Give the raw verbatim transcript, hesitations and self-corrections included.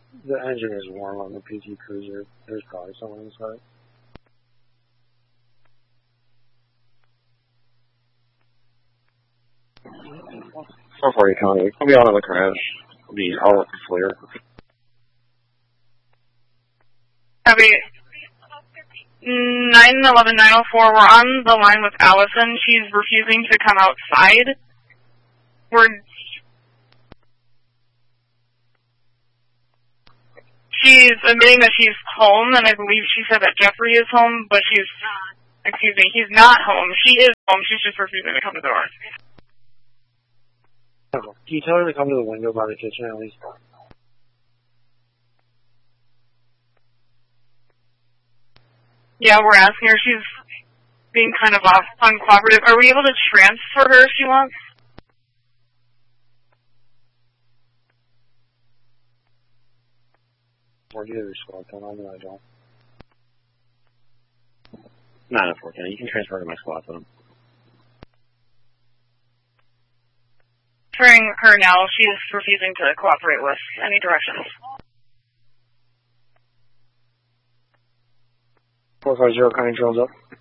The engine is warm on the P T Cruiser. There's probably someone inside. four forty County. I'll be out on the crash. I'll be out clear. Copy. nine eleven nine oh four, we're on the line with Allison. She's refusing to come outside. We're... She's admitting that she's home, and I believe she said that Jeffrey is home, but she's... Excuse me, he's not home. She is home, she's just refusing to come to the door. Can you tell her to come to the window by the kitchen at least? Yeah, we're asking her. She's being kind of off uncooperative. Are we able to transfer her if she wants? Or do you have your squad phone on? No, I don't. Not a four ten. You can transfer to my squad phone. Transferring her now. She's refusing to cooperate with any directions. four five zero, kind of drills up.